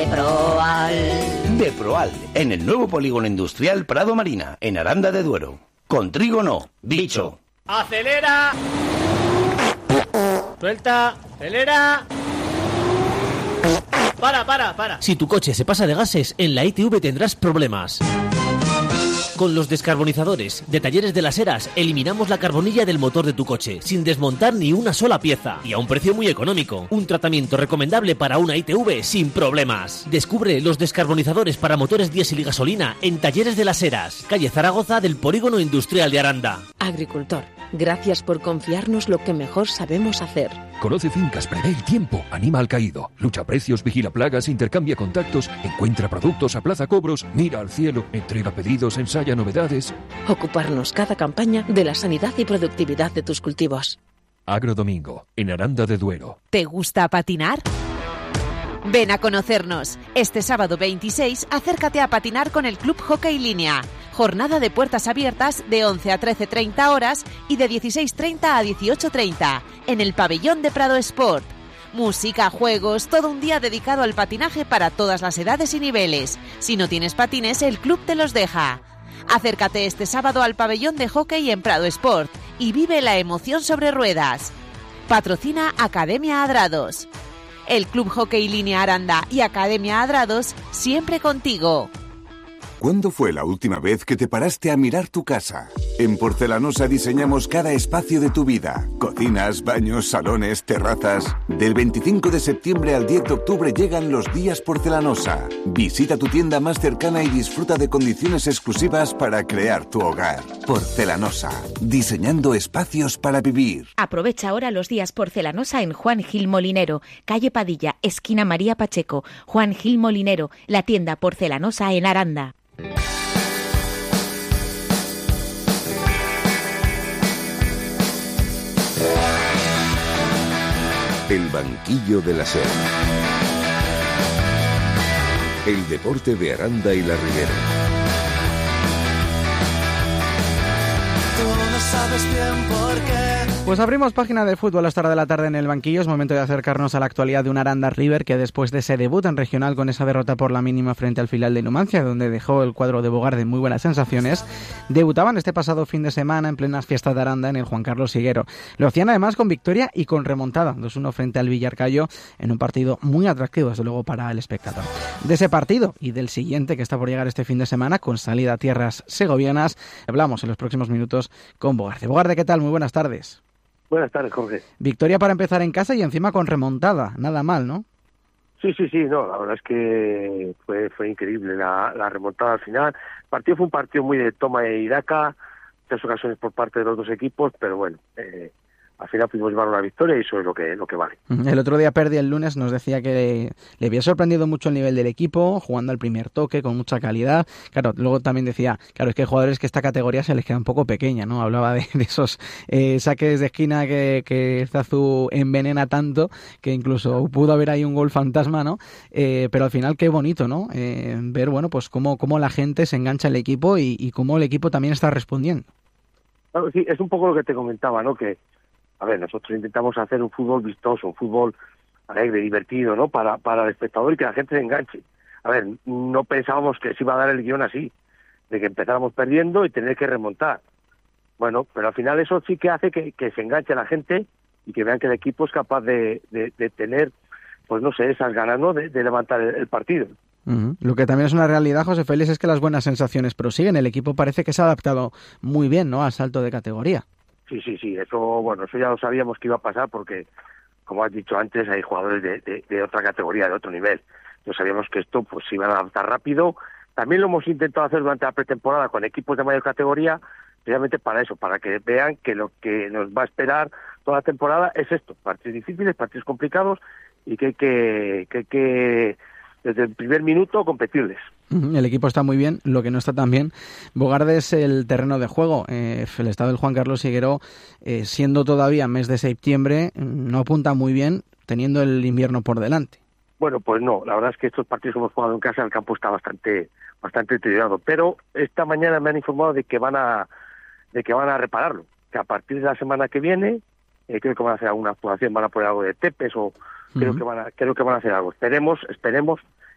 Deproal, en el nuevo polígono industrial Prado Marina, en Aranda de Duero. Con trigo no, bicho. ¡Acelera! Suelta, acelera. Para. Si tu coche se pasa de gases, en la ITV tendrás problemas. Con los descarbonizadores de Talleres de las Heras eliminamos la carbonilla del motor de tu coche sin desmontar ni una sola pieza y a un precio muy económico. Un tratamiento recomendable para una ITV sin problemas. Descubre los descarbonizadores para motores diésel y gasolina en Talleres de las Heras, calle Zaragoza del Polígono Industrial de Aranda. Agricultor, gracias por confiarnos lo que mejor sabemos hacer. Conoce fincas, prevé el tiempo, anima al caído, lucha precios, vigila plagas, intercambia contactos, encuentra productos, aplaza cobros, mira al cielo, entrega pedidos, ensaya novedades. Ocuparnos cada campaña de la sanidad y productividad de tus cultivos. Agrodomingo, en Aranda de Duero. ¿Te gusta patinar? Ven a conocernos. Este sábado 26, acércate a patinar con el Club Hockey Línea. Jornada de puertas abiertas de 11 a 13:30 horas y de 16:30 a 18:30 en el pabellón de Prado Sport. Música, juegos, todo un día dedicado al patinaje para todas las edades y niveles. Si no tienes patines, el club te los deja. Acércate este sábado al pabellón de hockey en Prado Sport y vive la emoción sobre ruedas. Patrocina Academia Adrados. El Club Hockey Línea Aranda y Academia Adrados, siempre contigo. ¿Cuándo fue la última vez que te paraste a mirar tu casa? En Porcelanosa diseñamos cada espacio de tu vida. Cocinas, baños, salones, terrazas. Del 25 de septiembre al 10 de octubre llegan los días Porcelanosa. Visita tu tienda más cercana y disfruta de condiciones exclusivas para crear tu hogar. Porcelanosa, diseñando espacios para vivir. Aprovecha ahora los días Porcelanosa en Juan Gil Molinero, calle Padilla, esquina María Pacheco. Juan Gil Molinero, la tienda Porcelanosa en Aranda. El banquillo de la SER. El deporte de Aranda y la Ribera. Tú no sabes bien por qué. Pues abrimos página de fútbol a esta hora de la tarde en el banquillo. Es momento de acercarnos a la actualidad de un Aranda River que después de ese debut en regional con esa derrota por la mínima frente al filial de Numancia, donde dejó el cuadro de Bogar de muy buenas sensaciones, debutaban este pasado fin de semana en plenas fiestas de Aranda en el Juan Carlos Higuero. Lo hacían además con victoria y con remontada, 2-1 frente al Villarcayo en un partido muy atractivo, desde luego, para el espectador. De ese partido y del siguiente que está por llegar este fin de semana con salida a tierras segovianas, hablamos en los próximos minutos con Bogarde. Bogarde, ¿qué tal? Muy buenas tardes. Buenas tardes, Jorge. Victoria para empezar en casa y encima con remontada, nada mal, ¿no? Sí, no, la verdad es que fue increíble la remontada al final. El partido fue un partido muy de toma y daca, 3 ocasiones por parte de los dos equipos, pero bueno, al final pudimos llevar una victoria y eso es lo que vale. El otro día Perdi, el lunes, nos decía que le había sorprendido mucho el nivel del equipo, jugando al primer toque, con mucha calidad. Claro, luego también decía, claro, es que hay jugadores que esta categoría se les queda un poco pequeña, ¿no? Hablaba de esos saques de esquina que Zazu envenena tanto, que incluso pudo haber ahí un gol fantasma, ¿no? Pero al final qué bonito, ¿no? Ver, bueno, pues cómo la gente se engancha al equipo y cómo el equipo también está respondiendo. Claro, sí, es un poco lo que te comentaba, ¿no? Que a ver, nosotros intentamos hacer un fútbol vistoso, un fútbol alegre, divertido, ¿no? Para el espectador y que la gente se enganche. A ver, no pensábamos que se iba a dar el guión así, de que empezáramos perdiendo y tener que remontar. Bueno, pero al final eso sí que hace que se enganche la gente y que vean que el equipo es capaz de tener, pues no sé, esas ganas, ¿no? De levantar el partido. Uh-huh. Lo que también es una realidad, José Félix, es que las buenas sensaciones prosiguen. El equipo parece que se ha adaptado muy bien, ¿no? Al salto de categoría. Sí, eso ya lo sabíamos que iba a pasar porque, como has dicho antes, hay jugadores de otra categoría, de otro nivel. No sabíamos que esto pues se iba a adaptar rápido. También lo hemos intentado hacer durante la pretemporada con equipos de mayor categoría, precisamente para eso, para que vean que lo que nos va a esperar toda la temporada es esto, partidos difíciles, partidos complicados y que hay que desde el primer minuto competirles. El equipo está muy bien, lo que no está tan bien, Bogarde, es el terreno de juego. El estado del Juan Carlos Higuero, siendo todavía mes de septiembre, no apunta muy bien, teniendo el invierno por delante. Bueno, pues no, la verdad es que estos partidos que hemos jugado en casa, el campo está bastante deteriorado, pero esta mañana me han informado de que van a repararlo, que a partir de la semana que viene, creo que van a hacer alguna actuación, van a poner algo de tepes o creo que van a hacer algo. Esperemos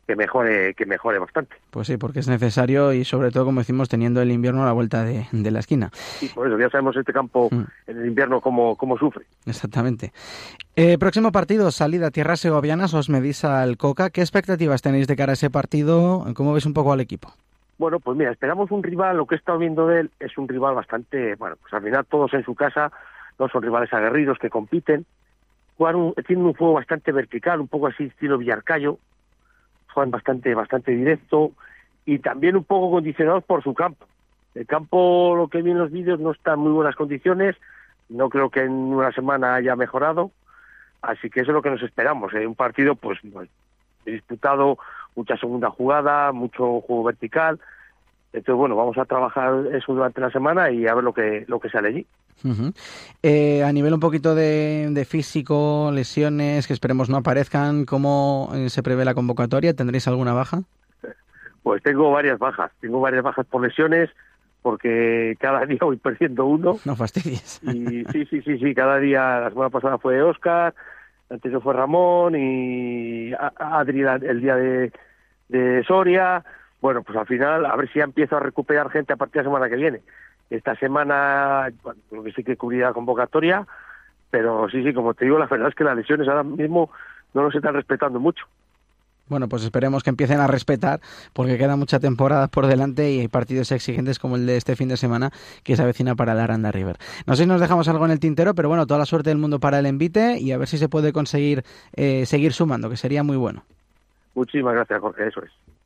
mejore bastante. Pues sí, porque es necesario y sobre todo, como decimos, teniendo el invierno a la vuelta de la esquina. Sí, por eso ya sabemos este campo en el invierno cómo sufre. Exactamente. Próximo partido, salida a tierras segovianas, os medís al Coca. ¿Qué expectativas tenéis de cara a ese partido? ¿Cómo veis un poco al equipo? Bueno, pues mira, esperamos un rival, lo que he estado viendo de él, es un rival bastante, bueno, pues al final todos en su casa, no son rivales aguerridos que compiten, tienen un juego bastante vertical, un poco así estilo Villarcayo, juegan bastante directo y también un poco condicionados por su campo. El campo, lo que vi en los vídeos, no está en muy buenas condiciones, no creo que en una semana haya mejorado, así que eso es lo que nos esperamos, un partido pues disputado, mucha segunda jugada, mucho juego vertical. Entonces, bueno, vamos a trabajar eso durante la semana y a ver lo que sale allí. Uh-huh. A nivel un poquito de físico, lesiones, que esperemos no aparezcan, ¿cómo se prevé la convocatoria? ¿Tendréis alguna baja? Pues tengo varias bajas por lesiones, porque cada día voy perdiendo uno. No fastidies. Y sí, cada día, la semana pasada fue Óscar, antes fue Ramón y Adri el día de Soria. Bueno, pues al final, a ver si ya empiezo a recuperar gente a partir de la semana que viene. Esta semana, bueno, creo que sí que cubrirá la convocatoria, pero sí, como te digo, la verdad es que las lesiones ahora mismo no nos están respetando mucho. Bueno, pues esperemos que empiecen a respetar, porque queda mucha temporada por delante y hay partidos exigentes como el de este fin de semana que se avecina para el Aranda River. No sé si nos dejamos algo en el tintero, pero bueno, toda la suerte del mundo para el envite y a ver si se puede conseguir seguir sumando, que sería muy bueno. Muchísimas gracias, Jorge, eso es.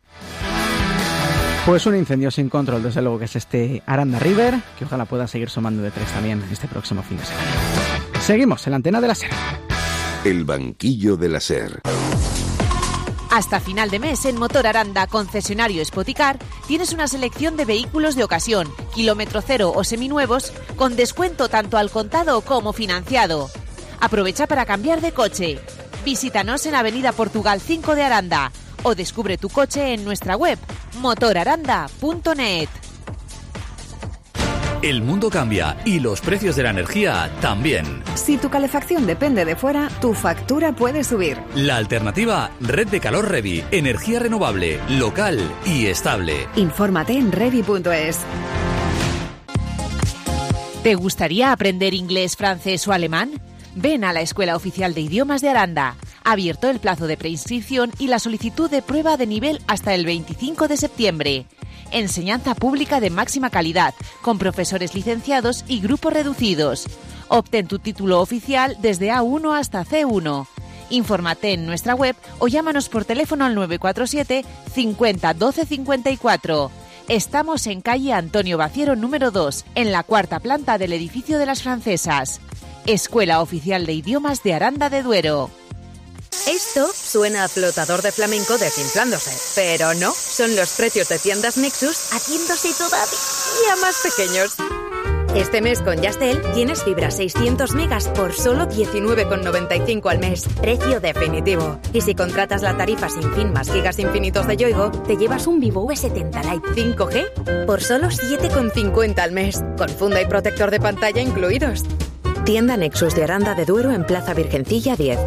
Pues un incendio sin control, desde luego, que es este Aranda River, que ojalá pueda seguir sumando de 3 también este próximo fin de semana. Seguimos en la antena de la SER. El banquillo de la SER. Hasta final de mes, en Motor Aranda, concesionario Spoticar, tienes una selección de vehículos de ocasión, kilómetro cero o seminuevos, con descuento tanto al contado como financiado. Aprovecha para cambiar de coche. Visítanos en Avenida Portugal 5 de Aranda o descubre tu coche en nuestra web motoraranda.net. El mundo cambia y los precios de la energía también. Si tu calefacción depende de fuera, tu factura puede subir. La alternativa, Red de Calor Revi, energía renovable, local y estable. Infórmate en revi.es. ¿Te gustaría aprender inglés, francés o alemán? Ven a la Escuela Oficial de Idiomas de Aranda. Abierto el plazo de preinscripción y la solicitud de prueba de nivel hasta el 25 de septiembre. Enseñanza pública de máxima calidad, con profesores licenciados y grupos reducidos. Obtén tu título oficial desde A1 hasta C1. Infórmate en nuestra web o llámanos por teléfono al 947 50 12 54. Estamos en calle Antonio Baciero número 2, en la 4ª planta del edificio de las Francesas. Escuela Oficial de Idiomas de Aranda de Duero. Esto suena a flotador de flamenco desinflándose, pero no, son los precios de tiendas Nexus haciéndose todavía más pequeños. Este mes con Yastel tienes fibra 600 megas por solo 19,95 al mes, precio definitivo. Y si contratas la tarifa sin fin más gigas infinitos de Yoigo, te llevas un Vivo V70 Lite 5G por solo 7,50 al mes, con funda y protector de pantalla incluidos. Tienda Nexus de Aranda de Duero en Plaza Virgencilla 10.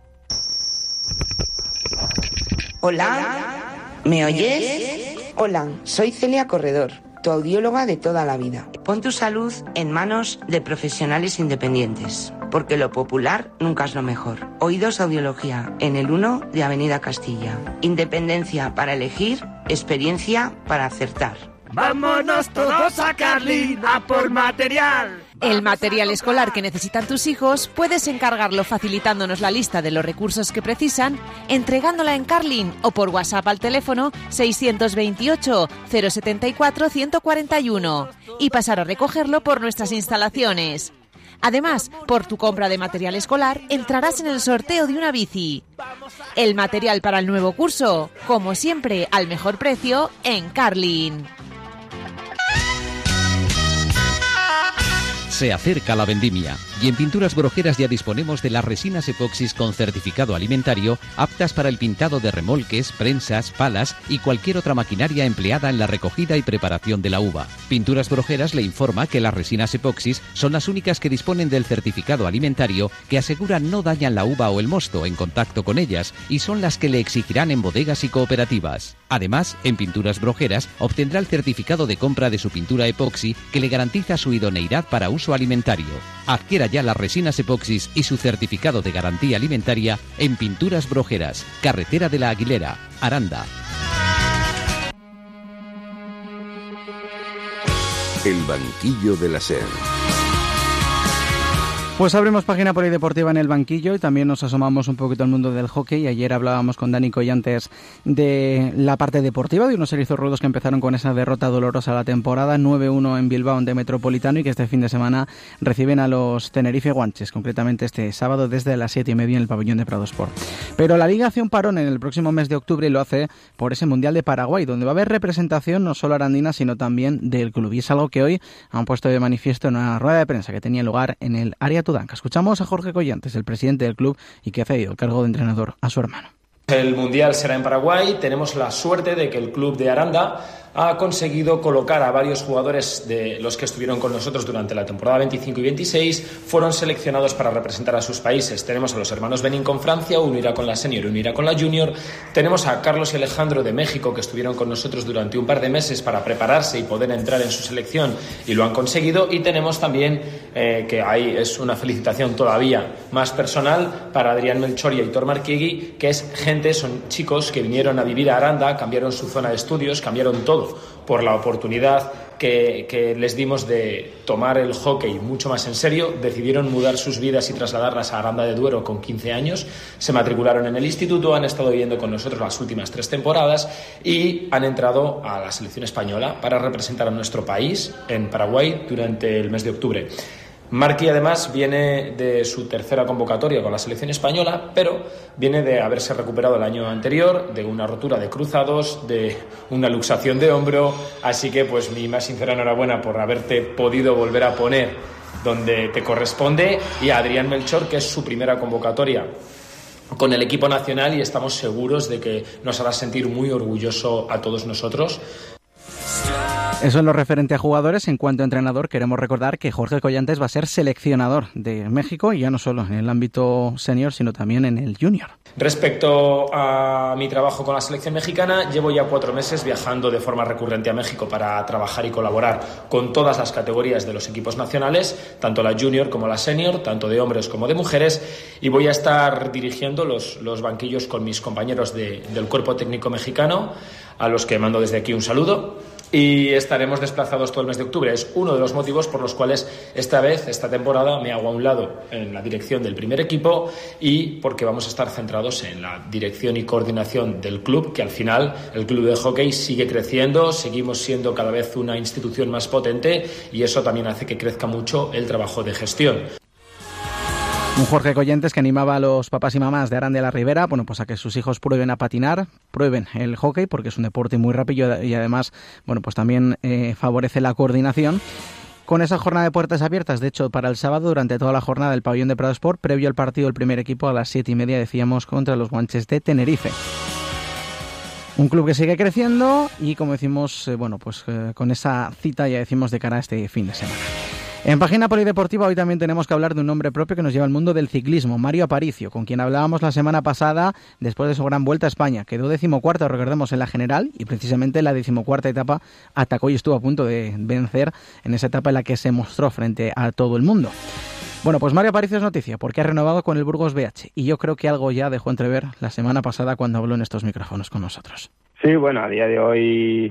Hola, ¿me oyes? Hola, soy Celia Corredor, tu audióloga de toda la vida. Pon tu salud en manos de profesionales independientes, porque lo popular nunca es lo mejor. Oídos Audiología, en el 1 de Avenida Castilla. Independencia para elegir, experiencia para acertar. ¡Vámonos todos a Carlin a por material! El material escolar que necesitan tus hijos puedes encargarlo facilitándonos la lista de los recursos que precisan, entregándola en Carlin o por WhatsApp al teléfono 628 074 141 y pasar a recogerlo por nuestras instalaciones. Además, por tu compra de material escolar entrarás en el sorteo de una bici. El material para el nuevo curso, como siempre, al mejor precio en Carlin. Se acerca la vendimia. Y en Pinturas Brojeras ya disponemos de las resinas epoxis con certificado alimentario, aptas para el pintado de remolques, prensas, palas y cualquier otra maquinaria empleada en la recogida y preparación de la uva. Pinturas Brojeras le informa que las resinas epoxis son las únicas que disponen del certificado alimentario que aseguran no dañan la uva o el mosto en contacto con ellas y son las que le exigirán en bodegas y cooperativas. Además, en Pinturas Brojeras obtendrá el certificado de compra de su pintura epoxi que le garantiza su idoneidad para uso alimentario. Adquiera ya las resinas epoxis y su certificado de garantía alimentaria en Pinturas Brojeras, Carretera de la Aguilera, Aranda. El banquillo de la SER. Pues abrimos página polideportiva en el banquillo y también nos asomamos un poquito al mundo del hockey. Ayer hablábamos con Dani Collantes de la parte deportiva, de unos erizorruedos que empezaron con esa derrota dolorosa la temporada, 9-1 en Bilbao de Metropolitano, y que este fin de semana reciben a los Tenerife Guanches, concretamente este sábado desde las 7:30 en el pabellón de Prado Sport. Pero la Liga hace un parón en el próximo mes de octubre y lo hace por ese Mundial de Paraguay, donde va a haber representación no solo arandina, sino también del club. Y es algo que hoy han puesto de manifiesto en una rueda de prensa que tenía lugar en el área Tudanca. Escuchamos a Jorge Collantes, el presidente del club y que ha cedido el cargo de entrenador a su hermano. El Mundial será en Paraguay. Tenemos la suerte de que el club de Aranda ha conseguido colocar a varios jugadores de los que estuvieron con nosotros durante la temporada 25 y 26, fueron seleccionados para representar a sus países. Tenemos a los hermanos Benín con Francia, uno irá con la senior y uno irá con la junior. Tenemos a Carlos y Alejandro de México, que estuvieron con nosotros durante un par de meses para prepararse y poder entrar en su selección, y lo han conseguido. Y tenemos también, que ahí es una felicitación todavía más personal, para Adrián Melchor y Aitor Marquiegui, que es gente, son chicos que vinieron a vivir a Aranda, cambiaron su zona de estudios, cambiaron todo por la oportunidad que les dimos de tomar el hockey mucho más en serio. Decidieron mudar sus vidas y trasladarlas a Aranda de Duero con 15 años, se matricularon en el instituto, han estado viviendo con nosotros las últimas 3 temporadas y han entrado a la selección española para representar a nuestro país en Paraguay durante el mes de octubre. Marqui además viene de su tercera convocatoria con la selección española, pero viene de haberse recuperado el año anterior de una rotura de cruzados, de una luxación de hombro, así que pues mi más sincera enhorabuena por haberte podido volver a poner donde te corresponde, y a Adrián Melchor, que es su primera convocatoria con el equipo nacional, y estamos seguros de que nos hará sentir muy orgulloso a todos nosotros. Eso en lo referente a jugadores. En cuanto a entrenador, queremos recordar que Jorge Collantes va a ser seleccionador de México, y ya no solo en el ámbito senior, sino también en el junior. Respecto a mi trabajo con la selección mexicana, llevo ya 4 meses viajando de forma recurrente a México para trabajar y colaborar con todas las categorías de los equipos nacionales, tanto la junior como la senior, tanto de hombres como de mujeres, y voy a estar dirigiendo los banquillos con mis compañeros del cuerpo técnico mexicano, a los que mando desde aquí un saludo. Y estaremos desplazados todo el mes de octubre. Es uno de los motivos por los cuales esta temporada me hago a un lado en la dirección del primer equipo, y porque vamos a estar centrados en la dirección y coordinación del club, que al final el club de hockey sigue creciendo, seguimos siendo cada vez una institución más potente, y eso también hace que crezca mucho el trabajo de gestión. Un Jorge Collantes que animaba a los papás y mamás de Aranda de la Ribera, bueno, pues a que sus hijos prueben a patinar, prueben el hockey, porque es un deporte muy rápido y además, bueno, pues también favorece la coordinación. Con esa jornada de puertas abiertas, de hecho, para el sábado, durante toda la jornada del pabellón de Prado Sport, previo al partido del primer equipo a las 7:30, decíamos, contra los Guanches de Tenerife. Un club que sigue creciendo y, como decimos, bueno, pues con esa cita, ya decimos, de cara a este fin de semana. En página polideportiva hoy también tenemos que hablar de un nombre propio que nos lleva al mundo del ciclismo, Mario Aparicio, con quien hablábamos la semana pasada después de su gran vuelta a España. Quedó 14º, recordemos, en la general, y precisamente en la 14ª etapa atacó y estuvo a punto de vencer en esa etapa en la que se mostró frente a todo el mundo. Bueno, pues Mario Aparicio es noticia porque ha renovado con el Burgos BH, y yo creo que algo ya dejó entrever la semana pasada cuando habló en estos micrófonos con nosotros. Sí, bueno, a día de hoy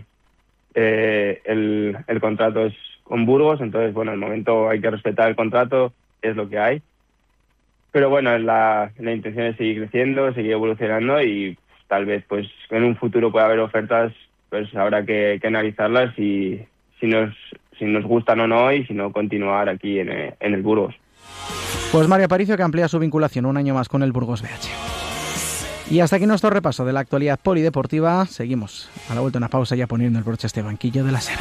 el contrato es con Burgos, entonces, bueno, al momento hay que respetar el contrato, es lo que hay. Pero bueno, la intención es seguir creciendo, seguir evolucionando, y tal vez pues en un futuro pueda haber ofertas, pues habrá que analizarlas y si nos gustan o no, y si no, continuar aquí en el Burgos. Pues Mario Aparicio, que amplía su vinculación un año más con el Burgos BH. Y hasta aquí nuestro repaso de la actualidad polideportiva. Seguimos a la vuelta, una pausa, ya poniendo el broche a este banquillo de la SER.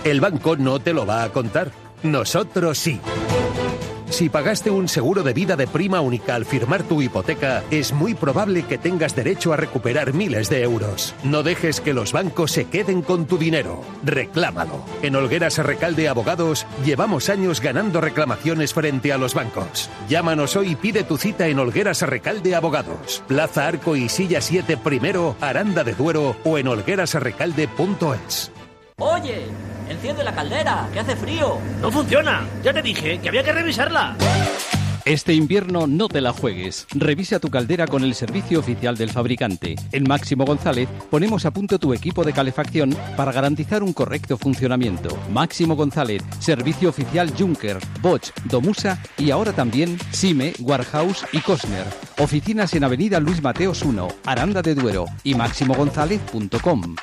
El banco no te lo va a contar. Nosotros sí. Si pagaste un seguro de vida de prima única al firmar tu hipoteca, es muy probable que tengas derecho a recuperar miles de euros. No dejes que los bancos se queden con tu dinero. Reclámalo. En Olgueras Recalde Abogados llevamos años ganando reclamaciones frente a los bancos. Llámanos hoy y pide tu cita en Olgueras Recalde Abogados. Plaza Arco y Silla 7 primero, Aranda de Duero o en olguerasrecalde.es. Oye, enciende la caldera, que hace frío. No funciona. Ya te dije que había que revisarla. Este invierno no te la juegues. Revisa tu caldera con el servicio oficial del fabricante. En Máximo González ponemos a punto tu equipo de calefacción para garantizar un correcto funcionamiento. Máximo González, servicio oficial Junker, Bosch, Domusa y ahora también Sime, Warhouse y Cosner. Oficinas en Avenida Luis Mateos 1, Aranda de Duero y máximogonzalez.com.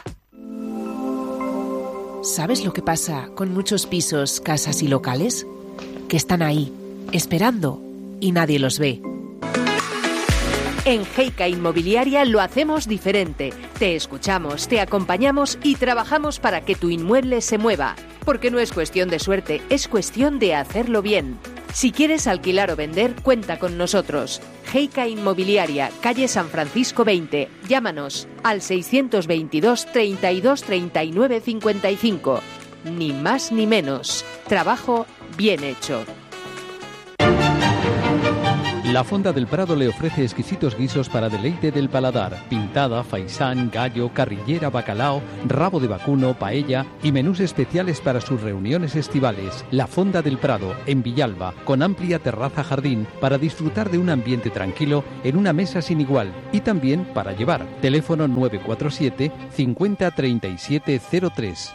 ¿Sabes lo que pasa con muchos pisos, casas y locales? Que están ahí, esperando, y nadie los ve. En Heica Inmobiliaria lo hacemos diferente. Te escuchamos, te acompañamos y trabajamos para que tu inmueble se mueva. Porque no es cuestión de suerte, es cuestión de hacerlo bien. Si quieres alquilar o vender, cuenta con nosotros. Heica Inmobiliaria, calle San Francisco 20. Llámanos al 622 32 39 55. Ni más ni menos. Trabajo bien hecho. La Fonda del Prado le ofrece exquisitos guisos para deleite del paladar. Pintada, faisán, gallo, carrillera, bacalao, rabo de vacuno, paella y menús especiales para sus reuniones estivales. La Fonda del Prado, en Villalba, con amplia terraza jardín para disfrutar de un ambiente tranquilo en una mesa sin igual y también para llevar. Teléfono 947 50 37 03.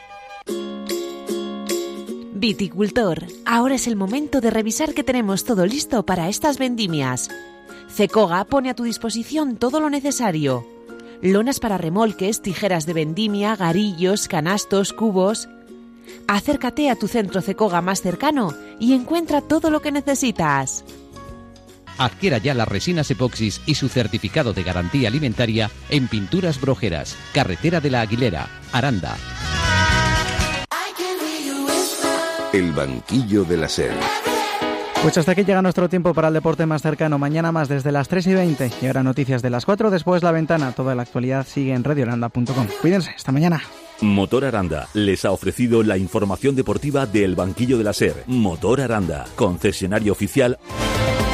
Viticultor, ahora es el momento de revisar que tenemos todo listo para estas vendimias. Cecoga pone a tu disposición todo lo necesario. Lonas para remolques, tijeras de vendimia, garillos, canastos, cubos. Acércate a tu centro Cecoga más cercano y encuentra todo lo que necesitas. Adquiera ya las resinas epoxis y su certificado de garantía alimentaria en Pinturas Brojeras, Carretera de la Aguilera, Aranda. El banquillo de la SER. Pues hasta aquí llega nuestro tiempo para el deporte más cercano. Mañana más desde las 3:20. Y ahora noticias de las 4, después La Ventana. Toda la actualidad sigue en radioaranda.com. Cuídense, hasta mañana. Motor Aranda les ha ofrecido la información deportiva del banquillo de la SER. Motor Aranda, concesionario oficial